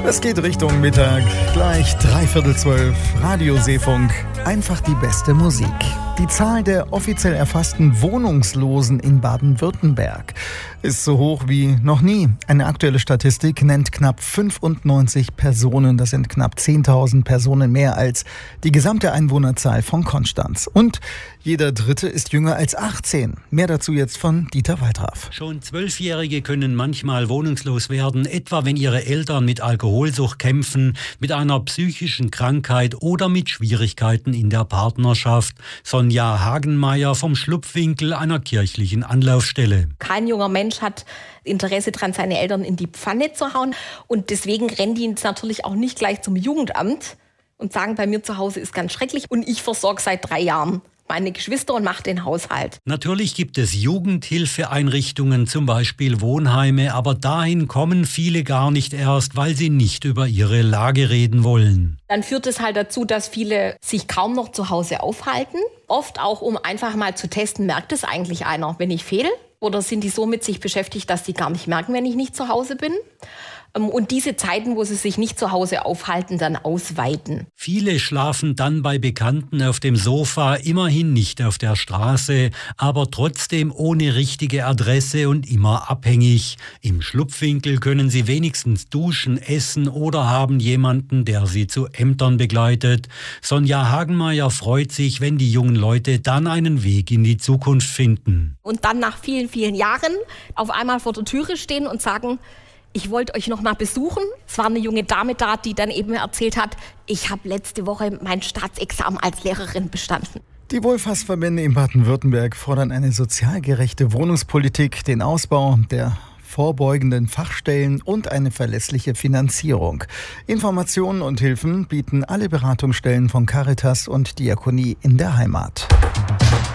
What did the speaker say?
Es geht Richtung Mittag, gleich 11:45, Radio Seefunk, einfach die beste Musik. Die Zahl der offiziell erfassten Wohnungslosen in Baden-Württemberg ist so hoch wie noch nie. Eine aktuelle Statistik nennt knapp 95 Personen. Das sind knapp 10.000 Personen mehr als die gesamte Einwohnerzahl von Konstanz. Und jeder Dritte ist jünger als 18. Mehr dazu jetzt von Dieter Waldraff. Schon 12-Jährige können manchmal wohnungslos werden, etwa wenn ihre Eltern mit Alkoholsucht kämpfen, mit einer psychischen Krankheit oder mit Schwierigkeiten in der Partnerschaft. Sonja Hagenmeier vom Schlupfwinkel einer kirchlichen Anlaufstelle. Kein junger Mensch hat Interesse daran, seine Eltern in die Pfanne zu hauen. Und deswegen rennen die natürlich auch nicht gleich zum Jugendamt und sagen, bei mir zu Hause ist ganz schrecklich. Und ich versorge seit 3 Jahren meine Geschwister und mache den Haushalt. Natürlich gibt es Jugendhilfeeinrichtungen, zum Beispiel Wohnheime, aber dahin kommen viele gar nicht erst, weil sie nicht über ihre Lage reden wollen. Dann führt es halt dazu, dass viele sich kaum noch zu Hause aufhalten. Oft auch, um einfach mal zu testen, merkt es eigentlich einer, wenn ich fehle? Oder sind die so mit sich beschäftigt, dass die gar nicht merken, wenn ich nicht zu Hause bin? Und diese Zeiten, wo sie sich nicht zu Hause aufhalten, dann ausweiten. Viele schlafen dann bei Bekannten auf dem Sofa, immerhin nicht auf der Straße, aber trotzdem ohne richtige Adresse und immer abhängig. Im Schlupfwinkel können sie wenigstens duschen, essen oder haben jemanden, der sie zu Ämtern begleitet. Sonja Hagenmeier freut sich, wenn die jungen Leute dann einen Weg in die Zukunft finden. Und dann nach vielen, vielen Jahren auf einmal vor der Türe stehen und sagen, ich wollte euch noch mal besuchen. Es war eine junge Dame da, die dann eben erzählt hat, ich habe letzte Woche mein Staatsexamen als Lehrerin bestanden. Die Wohlfahrtsverbände in Baden-Württemberg fordern eine sozial gerechte Wohnungspolitik, den Ausbau der vorbeugenden Fachstellen und eine verlässliche Finanzierung. Informationen und Hilfen bieten alle Beratungsstellen von Caritas und Diakonie in der Heimat.